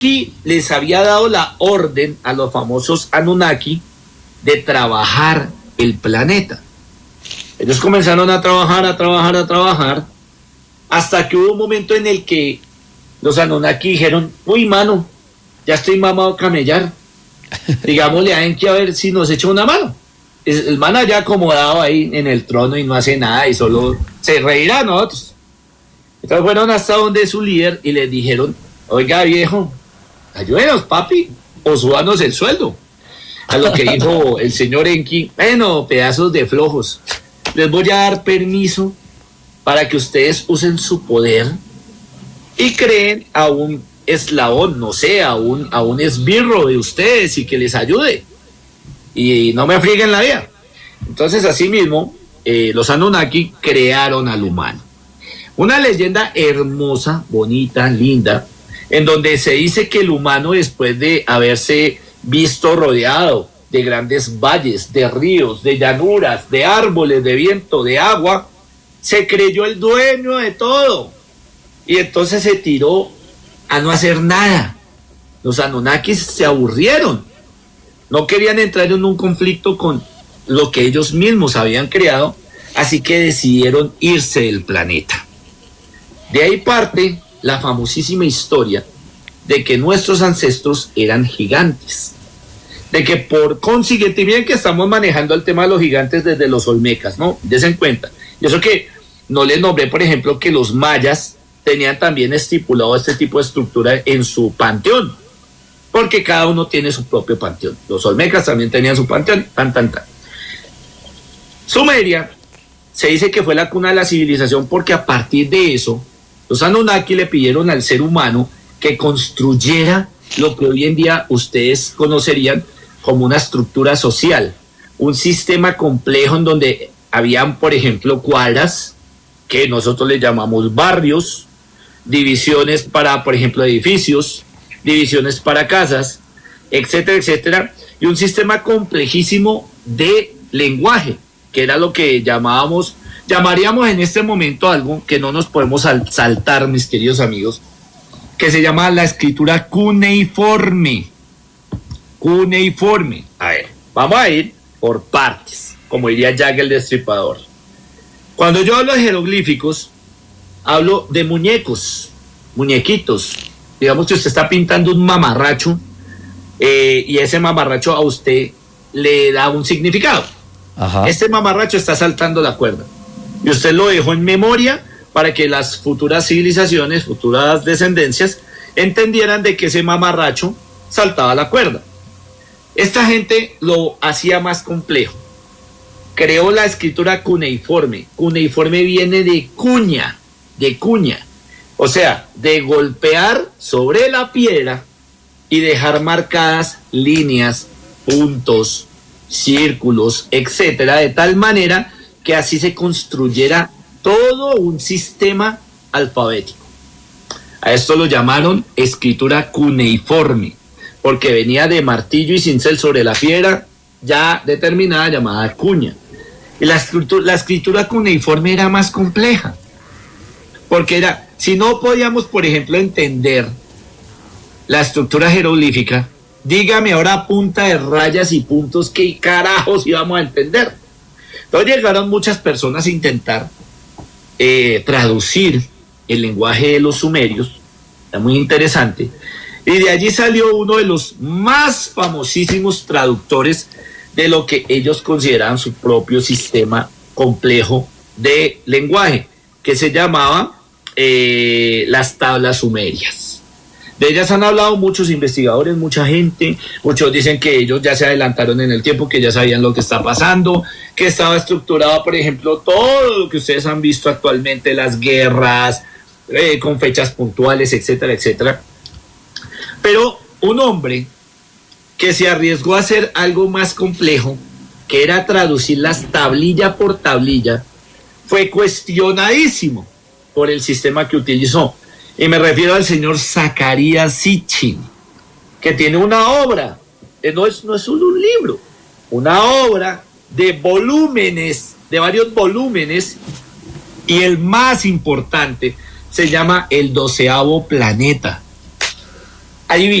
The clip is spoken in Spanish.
Y les había dado la orden a los famosos Anunnaki de trabajar el planeta. Ellos comenzaron a trabajar, hasta que hubo un momento en el que los Anunnaki dijeron, uy, mano, ya estoy mamado a camellar, digámosle a Enki a ver si nos echa una mano. El man allá acomodado ahí en el trono y no hace nada y solo se reirá a nosotros. Entonces fueron hasta donde su líder y les dijeron, oiga viejo, ayúdenos papi, o súbanos el sueldo. A lo que dijo el señor Enki, bueno, pedazos de flojos, les voy a dar permiso para que ustedes usen su poder y creen a un eslabón, no sé, a un esbirro de ustedes y que les ayude. Y no me frieguen la vida. Entonces, así mismo, los Anunnaki crearon al humano. Una leyenda hermosa, bonita, linda, en donde se dice que el humano, después de haberse visto rodeado de grandes valles, de ríos, de llanuras, de árboles, de viento, de agua, se creyó el dueño de todo. Y entonces se tiró a no hacer nada. Los Anunnakis se aburrieron. No querían entrar en un conflicto con lo que ellos mismos habían creado, así que decidieron irse del planeta. De ahí parte la famosísima historia de que nuestros ancestros eran gigantes. De que por consiguiente, bien que estamos manejando el tema de los gigantes desde los olmecas, ¿no? Desen cuenta. Y eso que no les nombré, por ejemplo, que los mayas tenían también estipulado este tipo de estructura en su panteón, porque cada uno tiene su propio panteón. Los olmecas también tenían su panteón, tan. Sumeria se dice que fue la cuna de la civilización porque a partir de eso, los Anunnaki le pidieron al ser humano que construyera lo que hoy en día ustedes conocerían como una estructura social, un sistema complejo en donde habían, por ejemplo, cuadras, que nosotros le llamamos barrios, divisiones para, por ejemplo, edificios, divisiones para casas, etcétera, etcétera, y un sistema complejísimo de lenguaje, que era lo que llamaríamos en este momento algo que no nos podemos saltar, mis queridos amigos, que se llama la escritura cuneiforme. Cuneiforme. A ver, vamos a ir por partes, como diría Jack el Destripador. Cuando yo hablo de jeroglíficos, hablo de muñecos, muñequitos. Digamos que usted está pintando un mamarracho y ese mamarracho a usted le da un significado. Ajá. Este mamarracho está saltando la cuerda y usted lo dejó en memoria para que las futuras civilizaciones, futuras descendencias entendieran de que ese mamarracho saltaba la cuerda. Esta gente lo hacía más complejo. Creó la escritura cuneiforme. Cuneiforme viene de cuña, o sea, de golpear sobre la piedra y dejar marcadas líneas, puntos, círculos, etcétera, de tal manera que así se construyera todo un sistema alfabético. A esto lo llamaron escritura cuneiforme, porque venía de martillo y cincel sobre la piedra ya determinada, llamada cuña. Y la escritura cuneiforme era más compleja, porque era, si no podíamos, por ejemplo, entender la estructura jeroglífica, dígame ahora a punta de rayas y puntos qué carajos íbamos a entender. Entonces llegaron muchas personas a intentar traducir el lenguaje de los sumerios, está muy interesante, y de allí salió uno de los más famosísimos traductores de lo que ellos consideraban su propio sistema complejo de lenguaje, que se llamaba las tablas sumerias. De ellas han hablado muchos investigadores, mucha gente, muchos dicen que ellos ya se adelantaron en el tiempo, que ya sabían lo que está pasando, que estaba estructurado, por ejemplo, todo lo que ustedes han visto actualmente, las guerras, con fechas puntuales, etcétera, etcétera. Pero un hombre que se arriesgó a hacer algo más complejo, que era traducirlas tablilla por tablilla, fue cuestionadísimo por el sistema que utilizó. Y me refiero al señor Zacarías Sitchin, que tiene una obra, no es solo un libro, una obra de volúmenes, de varios volúmenes, y el más importante se llama El 12º Planeta. Adivina.